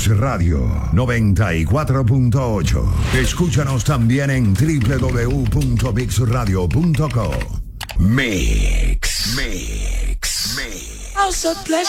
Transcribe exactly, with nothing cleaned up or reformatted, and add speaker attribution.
Speaker 1: Mix Radio noventa y cuatro punto ocho. Escúchanos también en doble u doble u doble u punto mix radio punto com. Mix. Mix. Mix.
Speaker 2: House of pleasure.